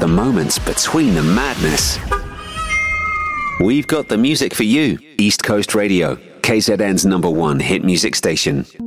the moments between the madness. We've got the music for you. East Coast Radio, KZN's #1 hit music station.